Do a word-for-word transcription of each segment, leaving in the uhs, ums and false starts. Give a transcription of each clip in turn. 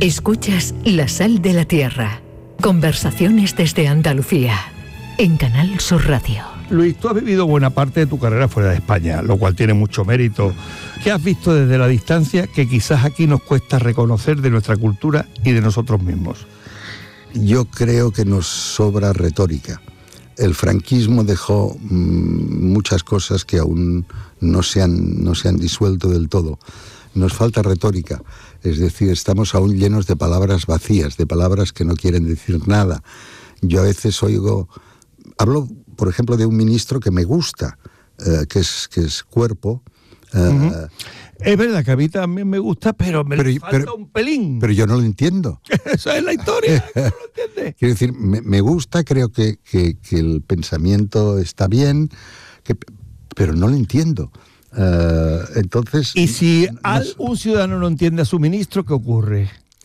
Escuchas La Sal de la Tierra. Conversaciones desde Andalucía. En Canal Sur Radio. Luis, tú has vivido buena parte de tu carrera fuera de España, lo cual tiene mucho mérito. ¿Qué has visto desde la distancia que quizás aquí nos cuesta reconocer de nuestra cultura y de nosotros mismos? Yo creo que nos sobra retórica. El franquismo dejó mmm, muchas cosas que aún no se han, no se han disuelto del todo. Nos falta retórica, es decir, estamos aún llenos de palabras vacías, de palabras que no quieren decir nada. Yo a veces oigo, hablo, por ejemplo, de un ministro que me gusta, eh, que es que es Cuerpo. Eh, uh-huh. Es verdad que a mí también me gusta, pero me pero, falta pero, un pelín. Pero yo no lo entiendo. Esa es la historia, ¿no lo entiendes? Quiero decir, me, me gusta, creo que, que, que el pensamiento está bien, que, pero no lo entiendo. Uh, entonces... Y si no, al, un ciudadano no entiende a su ministro, ¿qué ocurre?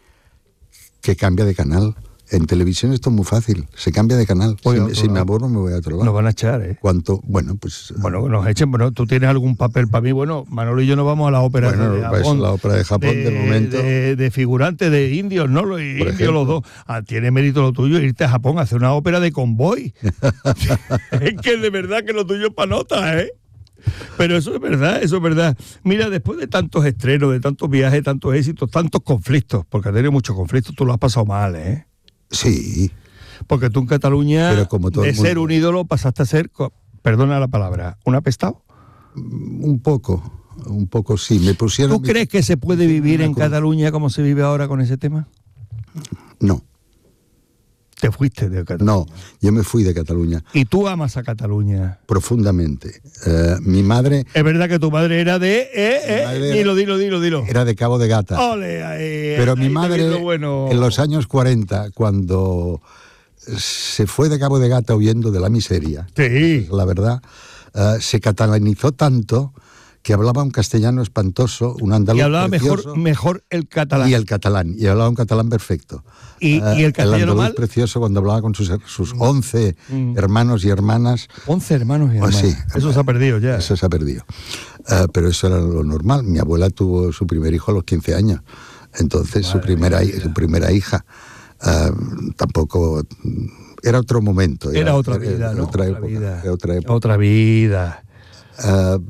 Que cambia de canal. En televisión esto es muy fácil, se cambia de canal. Si, si me aburro me voy a otro lado. Nos van a echar, ¿eh? ¿Cuánto? Bueno, pues... Bueno, nos echen, bueno, tú tienes algún papel para mí. Bueno, Manolo y yo nos vamos a la ópera bueno, de Japón. Pues la ópera de Japón, de, de momento. De, de figurantes, de indios, ¿no? Los indios los dos. Ah, tiene mérito lo tuyo irte a Japón a hacer una ópera de convoy. Es que de verdad que lo tuyo es pa' nota, ¿eh? Pero eso es verdad, eso es verdad. Mira, después de tantos estrenos, de tantos viajes, tantos éxitos, tantos conflictos, porque has tenido muchos conflictos, tú lo has pasado mal, ¿eh? Sí. Porque tú en Cataluña, pero como todo de el mundo, ser un ídolo, pasaste a ser, perdona la palabra, ¿un apestado? Un poco, un poco sí. Me pusieron. ¿Tú crees que se puede vivir en Cataluña como se vive ahora con ese tema? No. ¿Te fuiste de Cataluña? No, yo me fui de Cataluña. ¿Y tú amas a Cataluña? Profundamente. Uh, mi madre... Es verdad que tu madre era de... Eh, eh, era, dilo, dilo, dilo, dilo. Era de Cabo de Gata. Ole, ahí, Pero ahí mi madre, bueno. en los años cuarenta, cuando se fue de Cabo de Gata huyendo de la miseria, sí, la verdad, uh, se catalanizó tanto que hablaba un castellano espantoso, un andaluz y hablaba precioso, mejor, mejor el catalán. Y el catalán, y hablaba un catalán perfecto. ¿Y, uh, y el castellano el andaluz mal? precioso cuando hablaba con sus, sus once mm. hermanos y hermanas. once hermanos y hermanas. Oh, sí, eso se ha perdido ya. Eso se ha perdido. Uh, pero eso era lo normal. Mi abuela tuvo su primer hijo a los quince años. Entonces, su primera, su primera hija. Uh, tampoco... Era otro momento. Era, era otra vida, era, ¿no? Otra, otra época, vida. Era otra época. Otra vida. Uh,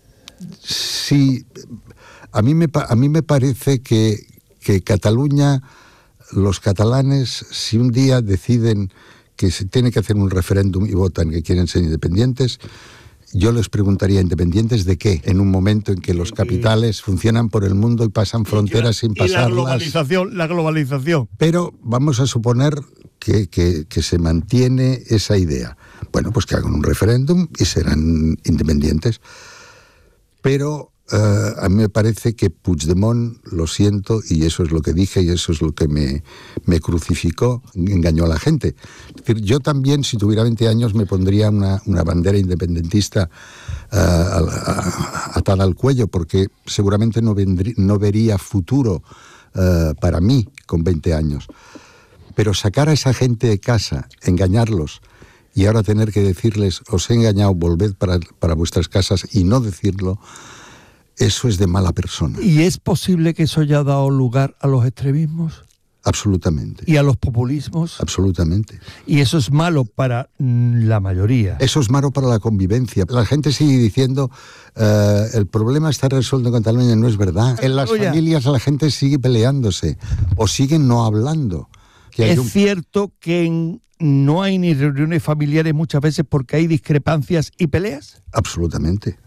sí, a mí me, a mí me parece que, que Cataluña, los catalanes, si un día deciden que se tiene que hacer un referéndum y votan que quieren ser independientes, yo les preguntaría, ¿independientes de qué? En un momento en que los capitales funcionan por el mundo y pasan fronteras y la, sin pasarlas. Y la globalización, la globalización. Pero vamos a suponer que, que, que se mantiene esa idea. Bueno, pues que hagan un referéndum y serán independientes. Pero uh, a mí me parece que Puigdemont, lo siento, y eso es lo que dije y eso es lo que me, me crucificó, engañó a la gente. Es decir, yo también, si tuviera veinte años, me pondría una, una bandera independentista uh, a, a, atada al cuello, porque seguramente no, vendrí, no vería futuro uh, para mí con veinte años. Pero sacar a esa gente de casa, engañarlos, y ahora tener que decirles, os he engañado, volved para, para vuestras casas, y no decirlo, eso es de mala persona. ¿Y es posible que eso haya dado lugar a los extremismos? Absolutamente. ¿Y a los populismos? Absolutamente. ¿Y eso es malo para la mayoría? Eso es malo para la convivencia. La gente sigue diciendo, uh, el problema está resuelto en Cataluña, no es verdad. En las Oye. familias la gente sigue peleándose, o siguen no hablando. Que es un... cierto que en, no hay ni reuniones familiares muchas veces porque hay discrepancias y peleas. Absolutamente.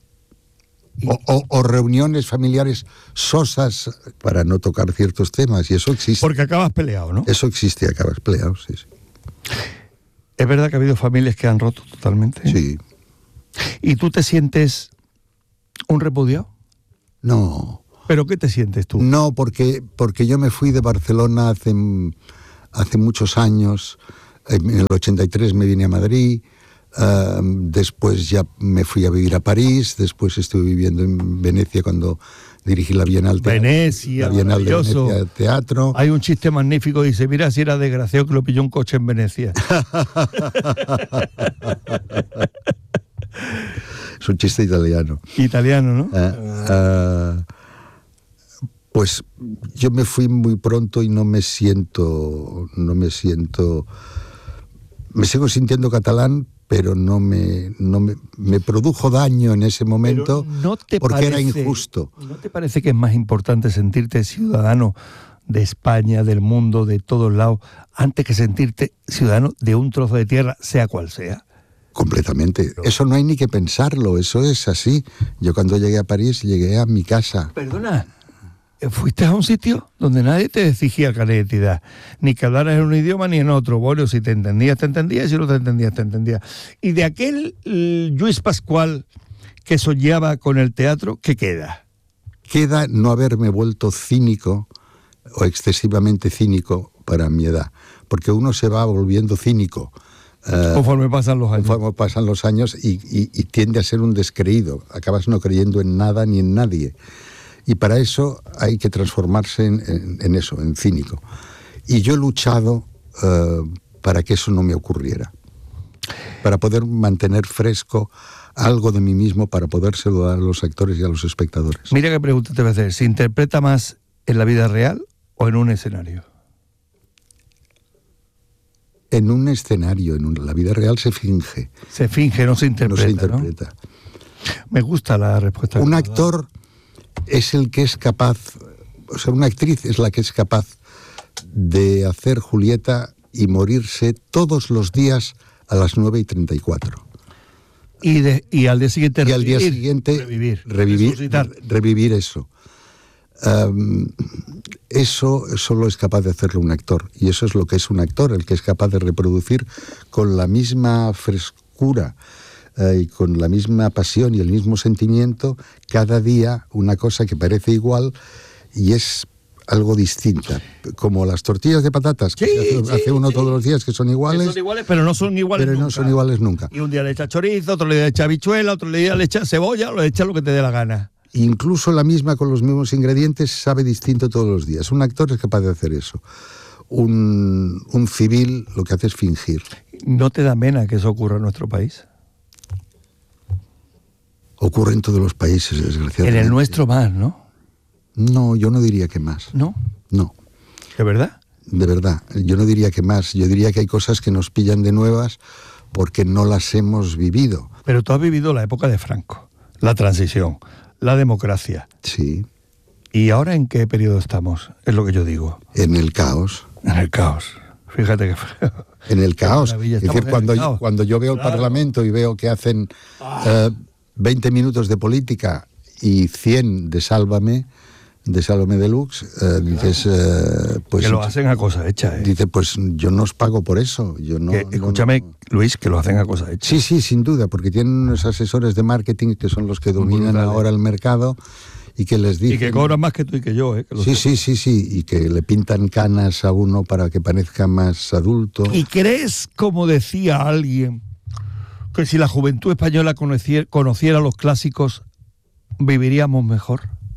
O, o, o reuniones familiares sosas para no tocar ciertos temas, y eso existe. Porque acabas peleado, ¿no? Eso existe, acabas peleado, sí, sí. ¿Es verdad que ha habido familias que han roto totalmente? Sí. ¿Y tú te sientes un repudiado? No. ¿Pero qué te sientes tú? No, porque, porque yo me fui de Barcelona hace... Hace muchos años, en el ochenta y tres me vine a Madrid, uh, después ya me fui a vivir a París, después estuve viviendo en Venecia cuando dirigí la Bienal, Venecia, la Bienal de Venecia Teatro. Hay un chiste magnífico, dice, mira si era desgraciado que lo pilló un coche en Venecia. Es un chiste italiano. Italiano, ¿no? Uh, uh, Pues yo me fui muy pronto y no me siento, no me siento, me sigo sintiendo catalán, pero no me, no me, me produjo daño en ese momento ¿no te porque parece, era injusto. ¿No te parece que es más importante sentirte ciudadano de España, del mundo, de todos lados, antes que sentirte ciudadano de un trozo de tierra, sea cual sea? Completamente. Eso no hay ni que pensarlo, eso es así. Yo cuando llegué a París, llegué a mi casa. Perdona, fuiste a un sitio donde nadie te exigía el carnet de identidad, ni que hablaras en un idioma ni en otro. Bueno, si te entendías, te entendías, si no te entendías, te entendías. Y de aquel uh, Lluís Pascual que soñaba con el teatro, ¿qué queda? Queda no haberme vuelto cínico o excesivamente cínico para mi edad, porque uno se va volviendo cínico. Uh, conforme pasan los años. Conforme pasan los años y, y, y tiende a ser un descreído. Acabas no creyendo en nada ni en nadie. Y para eso hay que transformarse en, en, en eso, en cínico. Y yo he luchado uh, para que eso no me ocurriera. Para poder mantener fresco algo de mí mismo, para poder saludar a los actores y a los espectadores. Mira qué pregunta te voy a hacer. ¿Se interpreta más en la vida real o en un escenario? En un escenario, en un, la vida real se finge. Se finge, no se interpreta. No se interpreta. ¿no? Me gusta la respuesta. Un actor es el que es capaz, o sea, una actriz es la que es capaz de hacer Julieta y morirse todos los días a las nueve y treinta y cuatro. Y, de, y al día siguiente y revivir. al día siguiente revivir. Revivir, revivir eso. Um, eso solo es capaz de hacerlo un actor, y eso es lo que es un actor, el que es capaz de reproducir con la misma frescura eh, y con la misma pasión y el mismo sentimiento cada día una cosa que parece igual y es algo distinta, como las tortillas de patatas que sí, se hace, sí, hace uno sí. todos los días, que son iguales, que son iguales pero no son iguales pero nunca. no son iguales nunca. Y un día le echa chorizo, otro día le echa habichuela, otro día le echa cebolla, o le echa lo que te dé la gana. Incluso la misma con los mismos ingredientes sabe distinto todos los días. Un actor es capaz de hacer eso. Un, un civil lo que hace es fingir. ¿No te da pena que eso ocurra en nuestro país? Ocurre en todos los países, desgraciadamente. En el nuestro más, ¿no? No, yo no diría que más. ¿No? No. ¿De verdad? De verdad, yo no diría que más. Yo diría que hay cosas que nos pillan de nuevas porque no las hemos vivido. Pero tú has vivido la época de Franco, la transición, la democracia. Sí. ¿Y ahora en qué periodo estamos? Es lo que yo digo. En el caos. En el caos. Fíjate que feo. En el caos. Es decir, cuando, caos. cuando yo veo claro. el Parlamento y veo que hacen ah. uh, veinte minutos de política y cien de Sálvame, de Sálvame Deluxe, uh, dices... Uh, pues, que lo hacen a cosa hecha, ¿eh? Dice, pues yo no os pago por eso. Yo no, que, no escúchame, no. Luis, que lo hacen a cosa hecha. Sí, sí, sin duda, porque tienen unos asesores de marketing que son los que dominan Brutales. ahora el mercado y que les dicen... Y que cobran más que tú y que yo, ¿eh? Que sí, sí, sí, sí, y que le pintan canas a uno para que parezca más adulto. ¿Y crees, como decía alguien, que si la juventud española conociera, conociera los clásicos, viviríamos mejor?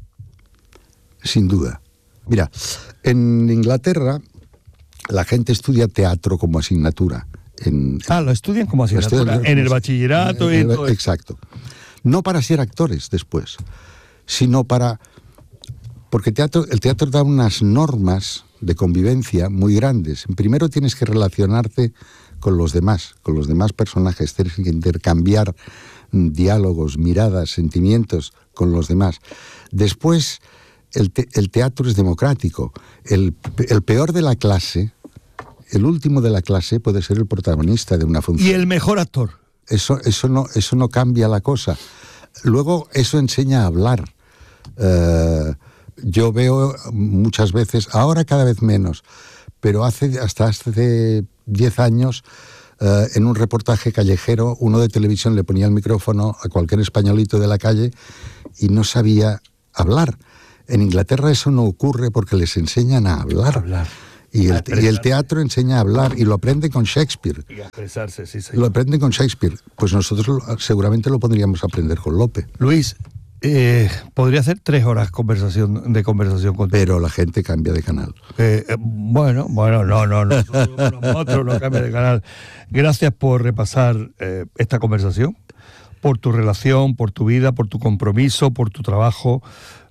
Sin duda. Mira, en Inglaterra la gente estudia teatro como asignatura. En, ah, lo estudian como asignatura, en el bachillerato en el, y todo. Exacto. No para ser actores después, sino para... Porque teatro, el teatro da unas normas de convivencia muy grandes. Primero tienes que relacionarte con los demás, con los demás personajes, tienes que intercambiar diálogos, miradas, sentimientos con los demás. Después... El, te, el teatro es democrático. El, el peor de la clase, el último de la clase, puede ser el protagonista de una función. Y el mejor actor. Eso, eso, no, eso no cambia la cosa. Luego, eso enseña a hablar. Uh, yo veo muchas veces, ahora cada vez menos, pero hace hasta hace diez años, uh, en un reportaje callejero, uno de televisión le ponía el micrófono a cualquier españolito de la calle y no sabía hablar. En Inglaterra eso no ocurre porque les enseñan a hablar. hablar. Y, el, y el teatro enseña a hablar y lo aprenden con Shakespeare. Y a expresarse, sí, señor. Lo aprenden con Shakespeare. Pues nosotros lo, seguramente lo podríamos aprender con Lope. Luis, eh, podría hacer tres horas conversación de conversación contigo. Pero la gente cambia de canal. Eh, eh, bueno, bueno, no, no, no. Nosotros no cambia de canal. Gracias por repasar eh, esta conversación, por tu relación, por tu vida, por tu compromiso, por tu trabajo.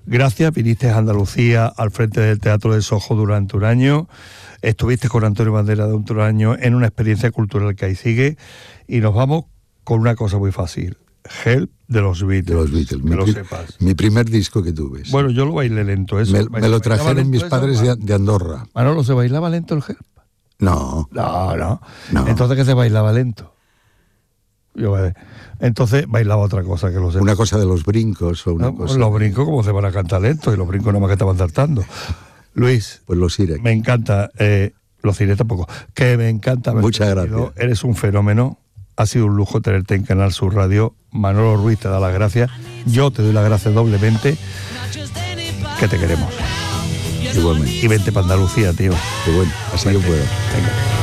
gracias, viniste a Andalucía al frente del Teatro de Sojo durante un año, estuviste con Antonio Banderas durante un año en una experiencia cultural que ahí sigue, y nos vamos con una cosa muy fácil. Help de los Beatles. De los Beatles, que mi, lo pri- sepas. mi primer disco que tuve. Sí. Bueno, yo lo bailé lento, eso. me, Bailaba- me lo bailaba trajeron lento mis eso, padres de, Man- de Andorra. Manolo, ¿se bailaba lento el Help? No, No, no. No. Entonces, ¿qué se bailaba lento? Yo, eh, entonces bailaba otra cosa que lo sé. una cosa de los brincos o una ¿No? cosa. Los brincos, como se van a cantar lento, y los brincos nada más que estaban saltando. Luis, Pues los Irek. me encanta, eh, los iré tampoco, que me encanta haberte Muchas tenido. gracias. Eres un fenómeno, ha sido un lujo tenerte en Canal Sur Radio. Manolo Ruiz te da las gracias, yo te doy las gracias doblemente, que te queremos. Igualmente. Y vente para Andalucía, tío. Que bueno, así yo puedo. Venga.